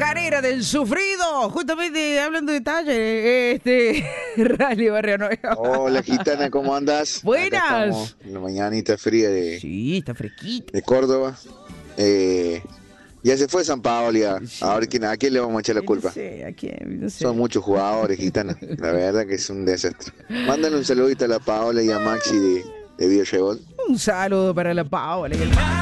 chacarera del sufrido. Justamente hablando de talle, Rally Barrio Nuevo. Hola, gitana, ¿cómo andas? Buenas. Acá estamos en la mañanita fría Sí, está fresquito. de Córdoba. Ya se fue San Paoli. Sí. Ahora, ¿a quién le vamos a echar la culpa? No sé, ¿a quién? No sé. Son muchos jugadores, gitana. La verdad que es un desastre. Mándale un saludito a la Paola y a Maxi de Villa Rebol. Un saludo para la Paola y el